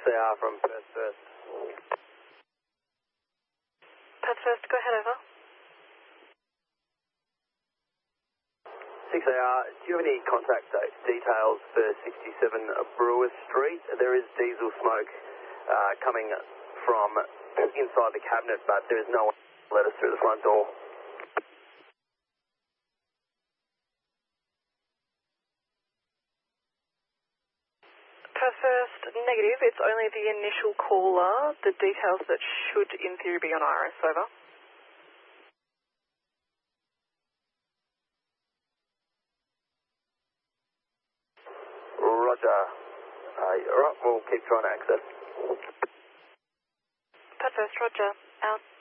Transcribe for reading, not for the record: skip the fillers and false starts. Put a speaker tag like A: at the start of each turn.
A: 6AR from Perth First.
B: Perth First, go ahead, over.
A: 6AR, do you have any contact details for 67 Brewer Street? There is diesel smoke coming from inside the cabinet, but there is no one to let us through the front door.
B: Perth First, negative. It's only the initial caller, the details that should, in theory, be on Iris, over.
A: Roger. Alright, we'll keep trying to access.
B: Perth First, Roger. Out.